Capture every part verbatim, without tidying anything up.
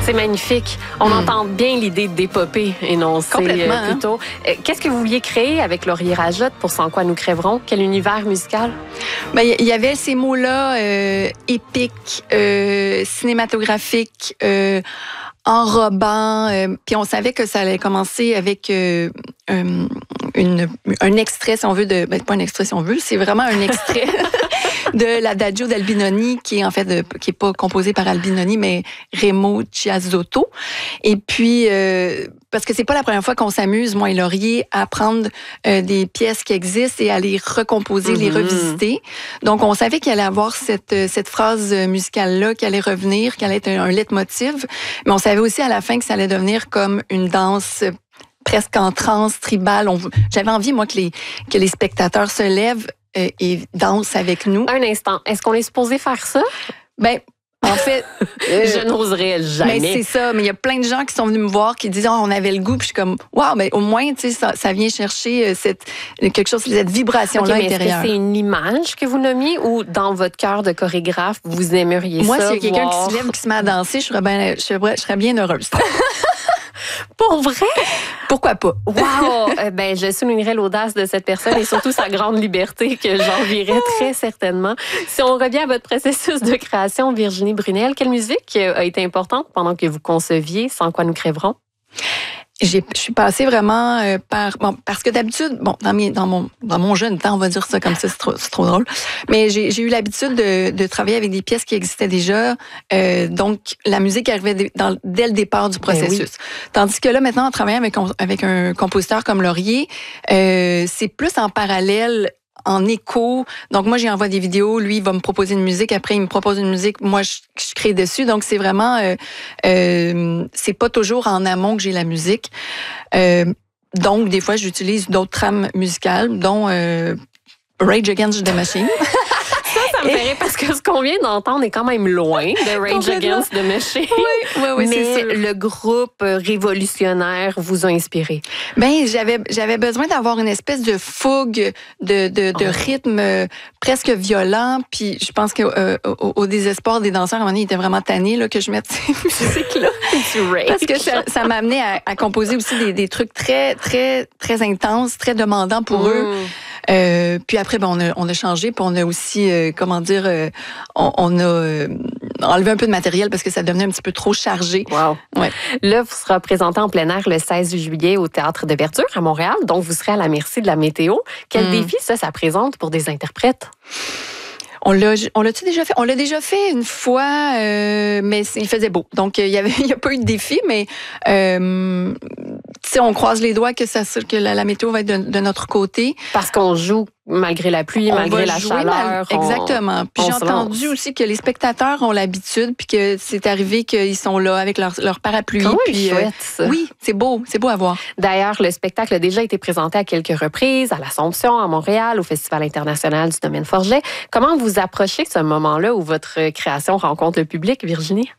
C'est magnifique. On mm. entend bien l'idée d'épopée énoncée euh, plus tôt. Hein? Qu'est-ce que vous vouliez créer avec Laurier Rajotte pour Sans quoi nous crèverons? Quel univers musical? Ben, il y avait ces mots-là, euh, épiques, euh, cinématographiques, euh, enrobant, euh, puis on savait que ça allait commencer avec euh, euh, une, un extrait, si on veut, de, ben, pas un extrait si on veut, c'est vraiment un extrait de l'Adagio d'Albinoni, qui est en fait, de, qui est pas composé par Albinoni, mais Remo Chiazzotto. Et puis, euh, parce que c'est pas la première fois qu'on s'amuse, moi et Laurier, à prendre euh, des pièces qui existent et à les recomposer, mm-hmm. les revisiter. Donc, on savait qu'il allait avoir cette, cette phrase musicale-là qui allait revenir, qui allait être un, un leitmotiv, mais on savait aussi à la fin que ça allait devenir comme une danse presque en transe, tribale. On, j'avais envie, moi, que les, que les spectateurs se lèvent euh, et dansent avec nous. Un instant, est-ce qu'on est supposé faire ça? Ben, en fait, euh, je n'oserais jamais. Mais c'est ça, mais il y a plein de gens qui sont venus me voir qui disent oh, on avait le goût, puis je suis comme waouh, mais au moins tu sais ça, ça vient chercher cette quelque chose, cette vibration là okay, intérieure. Est-ce que c'est une image que vous nommiez ou dans votre cœur de chorégraphe vous aimeriez moi, ça? Moi, s'il y a quelqu'un voir... qui se lève qui se met à danser, je serais bien, je serais, je serais bien heureuse. Pour vrai? Pourquoi pas? Wow! euh, ben, je soulignerais l'audace de cette personne et surtout sa grande liberté que j'envierais très certainement. Si on revient à votre processus de création, Virginie Brunel, quelle musique a été importante pendant que vous conceviez Sans quoi nous crèverons? J'ai, je suis passée vraiment euh, par bon parce que d'habitude bon dans mes dans mon dans mon jeune temps on va dire ça comme ça c'est trop c'est trop drôle mais j'ai j'ai eu l'habitude de de travailler avec des pièces qui existaient déjà euh, donc la musique arrivait dans, dès le départ du processus. Ben oui. Tandis que là maintenant en travaillant avec avec un compositeur comme Laurier euh, c'est plus en parallèle, en écho. Donc, moi, j'y envoie des vidéos. Lui, il va me proposer une musique. Après, il me propose une musique. Moi, je, je crée dessus. Donc, c'est vraiment... Euh, euh, c'est pas toujours en amont que j'ai la musique. Euh, donc, des fois, j'utilise d'autres trames musicales, dont euh, Rage Against the Machine. Ça me ferait parce que ce qu'on vient d'entendre est quand même loin de Rage Against the Machine. Oui, oui, oui, mais c'est sûr. Le groupe révolutionnaire vous a inspiré. Ben, j'avais j'avais besoin d'avoir une espèce de fougue, de de, de oh. rythme euh, presque violent. Puis je pense que euh, au, au désespoir des danseurs, à un moment donné, ils étaient vraiment tannés là que je mette ces musiques-là. Parce que ça, ça m'a amené à, à composer aussi des, des trucs très très très intenses, très demandants pour mm. eux. Euh, puis après, ben, on, a, on a changé, puis on a aussi, euh, comment dire, euh, on, on a euh, enlevé un peu de matériel parce que ça devenait un petit peu trop chargé. Wow. Ouais. Là, vous serez présenté en plein air le seize juillet au Théâtre de Verdure à Montréal, donc vous serez à la merci de la météo. Quel mm. défi ça, ça présente pour des interprètes? On l'a, on l'a-tu déjà fait? On l'a déjà fait une fois, euh, mais il faisait beau. Donc, il y avait, il y a pas eu de défi, mais euh, tu sais, on croise les doigts que ça, que la, la météo va être de, de notre côté. Parce qu'on joue malgré la pluie, on malgré la jouer, chaleur. Mal, on, exactement. Puis j'ai entendu lance. aussi que les spectateurs ont l'habitude, puis que c'est arrivé qu'ils sont là avec leur, leur parapluie. Oh, puis, chouette, euh, ça. Oui, c'est beau, c'est beau à voir. D'ailleurs, le spectacle a déjà été présenté à quelques reprises, à l'Assomption, à Montréal, au Festival international du domaine Forget. Comment vous approchez ce moment-là où votre création rencontre le public, Virginie?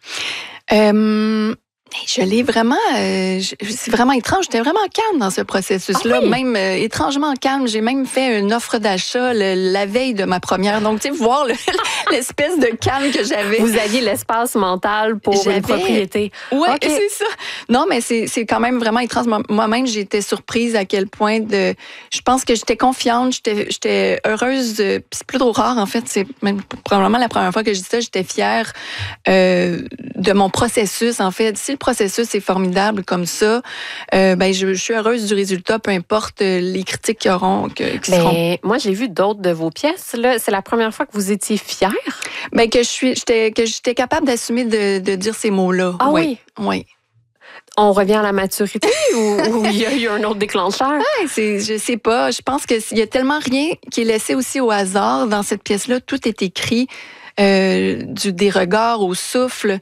Euh... Je l'ai vraiment, euh, c'est vraiment étrange. J'étais vraiment calme dans ce processus-là, ah oui. même euh, étrangement calme. J'ai même fait une offre d'achat le, la veille de ma première. Donc, tu sais, voir le, l'espèce de calme que j'avais. Vous aviez l'espace mental pour j'avais... une propriété. Oui, okay. c'est ça. Non, mais c'est, c'est quand même vraiment étrange. Moi-même, j'étais surprise à quel point de. Je pense que j'étais confiante, j'étais, j'étais heureuse. De... C'est plus trop rare, en fait. C'est même probablement la première fois que je dis ça. J'étais fière euh, de mon processus, en fait. Si le processus est formidable comme ça, euh, ben je, je suis heureuse du résultat, peu importe les critiques qui auront, que, qui seront. Mais moi, j'ai vu d'autres de vos pièces. Là, c'est la première fois que vous étiez fière. Ben que je suis, j'étais, que j'étais capable d'assumer de, de dire ces mots-là. Ah oui, oui. oui. On revient à la maturité ou il y a eu un autre déclencheur? Ouais, c'est, je sais pas. Je pense qu'il y a tellement rien qui est laissé aussi au hasard dans cette pièce-là. Tout est écrit. Euh, du des regards au souffle,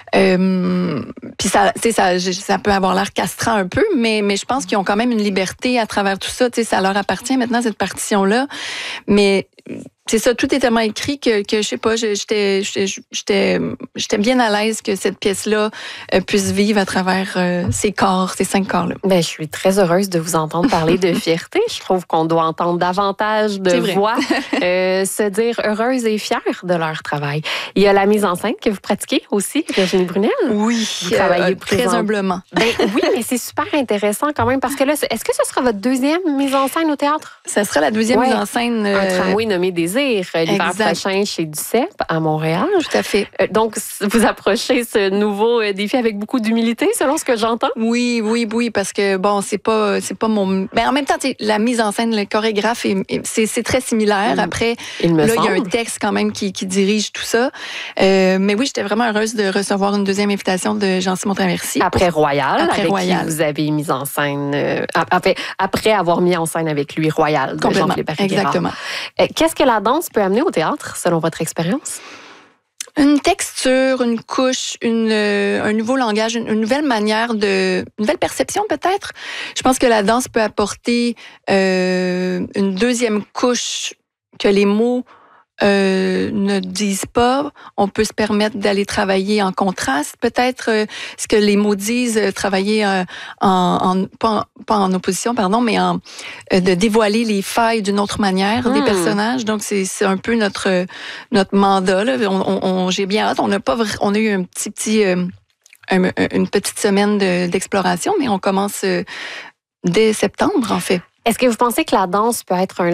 euh, puis ça, tu sais, ça, ça peut avoir l'air castrant un peu, mais mais je pense qu'ils ont quand même une liberté à travers tout ça. Tu sais, ça leur appartient maintenant cette partition là, mais c'est ça, tout est tellement écrit que, que je sais pas, j'étais, j'étais, j'étais, j'étais bien à l'aise que cette pièce-là euh, puisse vivre à travers euh, ces corps, ces cinq corps-là. Ben, je suis très heureuse de vous entendre parler de fierté. Je trouve qu'on doit entendre davantage de voix euh, se dire heureuses et fières de leur travail. Il y a la mise en scène que vous pratiquez aussi, Virginie Brunel. Oui, vous travaillez euh, très humblement. Ben, oui, mais c'est super intéressant quand même parce que là, est-ce que ce sera votre deuxième mise en scène au théâtre? Ça sera la deuxième ouais. mise en scène. Euh... Un tramway nommé Désir, l'hiver exact. prochain chez Duceppe à Montréal. Tout à fait. Euh, donc, vous approchez ce nouveau défi avec beaucoup d'humilité, selon ce que j'entends? Oui, oui, oui, parce que bon, c'est pas, c'est pas mon. Ben en même temps, la mise en scène, le chorégraphe, est, c'est, c'est très similaire. Mmh. Après, il me là, semble. il y a un texte quand même qui, qui dirige tout ça. Euh, mais oui, j'étais vraiment heureuse de recevoir une deuxième invitation de Jean-Simon Traversy. Après Royal, après avec Royal. qui vous avez mis en scène, euh, après, après avoir mis en scène avec lui Royal de Jean-Philippe Barry-Guerrard. Exactement. Euh, qu'est-ce que la danse peut amener au théâtre, selon votre expérience? Une texture, une couche, une, euh, un nouveau langage, une, une nouvelle manière de, une nouvelle perception peut-être. Je pense que la danse peut apporter euh, une deuxième couche que les mots euh, ne disent pas. On peut se permettre d'aller travailler en contraste, peut-être euh, ce que les mots disent, euh, travailler euh, en, en, pas en pas en opposition, pardon, mais en euh, de dévoiler les failles d'une autre manière mmh. des personnages. Donc c'est, c'est un peu notre notre mandat. Là. On, on, on, j'ai bien hâte. On n'a pas, on a eu un petit petit euh, un, une petite semaine de, d'exploration, mais on commence euh, dès septembre en fait. Est-ce que vous pensez que la danse peut être un